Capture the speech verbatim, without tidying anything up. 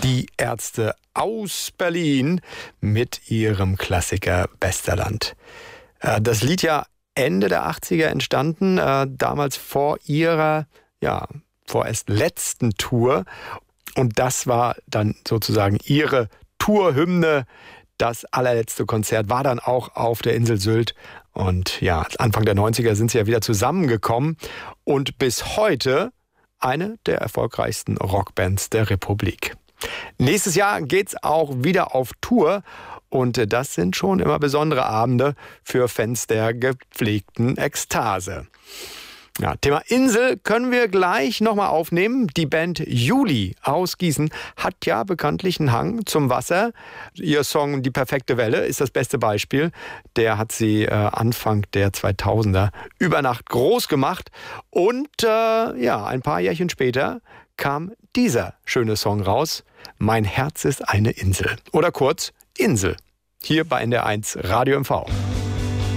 Die Ärzte aus Berlin mit ihrem Klassiker Westerland. Das Lied ja Ende der achtziger entstanden, damals vor ihrer, ja, vorerst letzten Tour. Und das war dann sozusagen ihre Tourhymne. Das allerletzte Konzert war dann auch auf der Insel Sylt. Und ja, Anfang der neunziger sind sie ja wieder zusammengekommen. Und bis heute eine der erfolgreichsten Rockbands der Republik. Nächstes Jahr geht's auch wieder auf Tour. Und das sind schon immer besondere Abende für Fans der gepflegten Ekstase. Ja, Thema Insel können wir gleich nochmal aufnehmen. Die Band Juli aus Gießen hat ja bekanntlich einen Hang zum Wasser. Ihr Song Die perfekte Welle ist das beste Beispiel. Der hat sie äh, Anfang der zweitausender über Nacht groß gemacht. Und äh, ja, ein paar Jährchen später kam dieser schöne Song raus. Mein Herz ist eine Insel. Oder kurz Insel. Hier bei N D R eins Radio M V.